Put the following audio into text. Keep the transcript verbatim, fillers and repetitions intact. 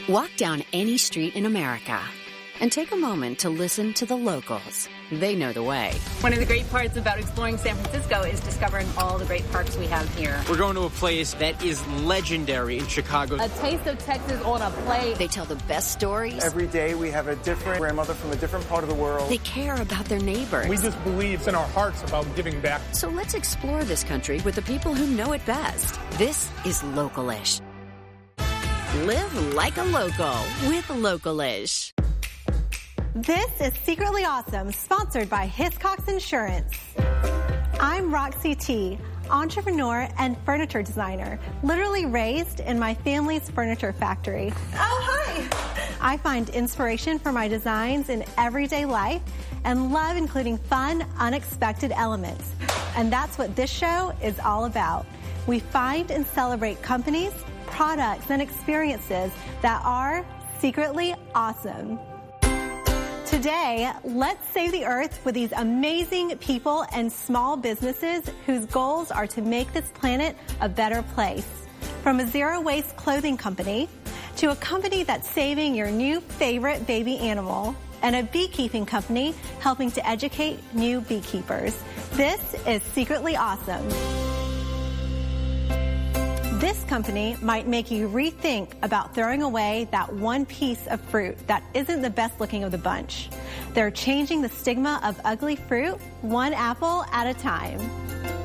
Walk down any street in America and take a moment to listen to the locals. They know the way. One of the great parts about exploring San Francisco is discovering all the great parks we have here. We're going to a place that is legendary in Chicago. A taste of Texas on a plate. They tell the best stories. Every day we have a different grandmother from a different part of the world. They care about their neighbors. We just believe in our hearts about giving back. So let's explore this country with the people who know it best. This is Localish. Live like a local with Localish. This is Secretly Awesome, sponsored by Hiscox Insurance. I'm Roxy T, entrepreneur and furniture designer, literally raised in my family's furniture factory. Oh, hi! I find inspiration for my designs in everyday life and love including fun, unexpected elements. And that's what this show is all about. We find and celebrate companies, products, and experiences that are secretly awesome. Today, let's save the earth with these amazing people and small businesses whose goals are to make this planet a better place. From a zero-waste clothing company to a company that's saving your new favorite baby animal, and a beekeeping company helping to educate new beekeepers. This is Secretly Awesome. This company might make you rethink about throwing away that one piece of fruit that isn't the best looking of the bunch. They're changing the stigma of ugly fruit one apple at a time.